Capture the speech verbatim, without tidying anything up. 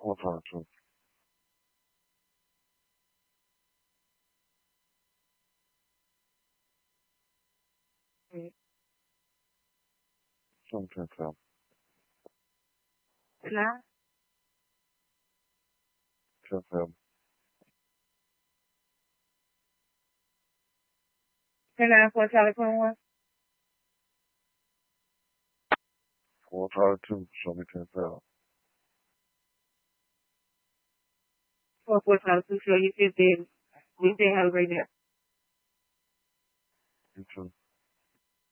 Four times two. Mm. Seven ten seven. Nine. Ten seven. Ten nine four Charlie twenty one. Four times two. Show me ten seven. Four four Charlie two. Show you fifteen. We did have a great day. You too.